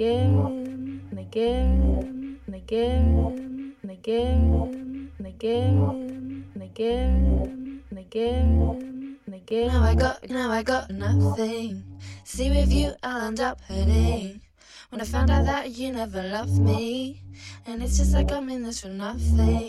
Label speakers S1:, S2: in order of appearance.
S1: again, and again, and again, and again, and again, and again, and again, and again. Now I got nothing. See, with you I'll end up hurting. When I found out that you never loved me, and it's just like I'm in this for nothing.